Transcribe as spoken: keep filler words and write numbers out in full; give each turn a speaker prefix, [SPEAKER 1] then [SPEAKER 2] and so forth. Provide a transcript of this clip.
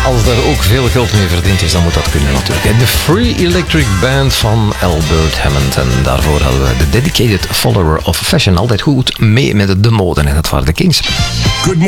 [SPEAKER 1] als er ook veel geld mee verdiend is, dan moet dat kunnen natuurlijk. De Free Electric Band van Albert Hammond. En daarvoor hadden we de Dedicated Follower of Fashion. Altijd goed mee met de mode. En dat waren de Kings.
[SPEAKER 2] Good morning.